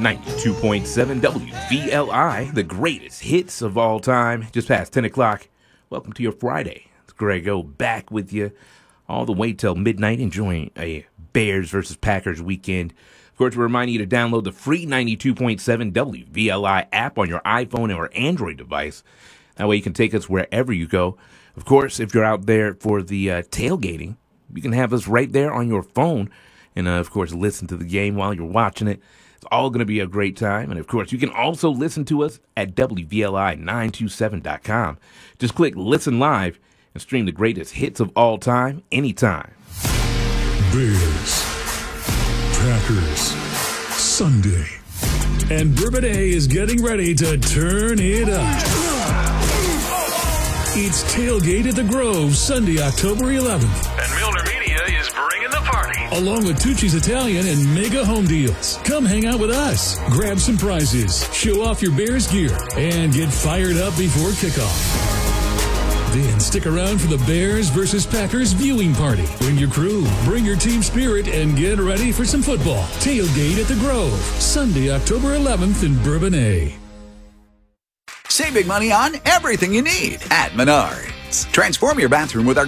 92.7 WVLI, the greatest hits of all time. Just past 10 o'clock. Welcome to your Friday. It's Greg O back with you all the way till midnight, enjoying a Bears versus Packers weekend. Of course, we're reminding you to download the free 92.7 WVLI app on your iPhone or Android device. That way you can take us wherever you go. Of course, if you're out there for the tailgating, you can have us right there on your phone and, of course, listen to the game while you're watching it. It's all going to be a great time. And, of course, you can also listen to us at WVLI927.com. Just click Listen Live and stream the greatest hits of all time, anytime. Bears, Packers, Sunday. And Bourbonnais is getting ready to turn it up. It's Tailgate at the Grove, Sunday, October 11th. And Milner Media is bringing the party. Along with Tucci's Italian and Mega Home Deals. Come hang out with us, grab some prizes, show off your Bears gear, and get fired up before kickoff. Then stick around for the Bears versus Packers viewing party. Bring your crew, bring your team spirit, and get ready for some football. Tailgate at the Grove, Sunday, October 11th in Bourbonnais. Save big money on everything you need at Menards. Transform your bathroom with our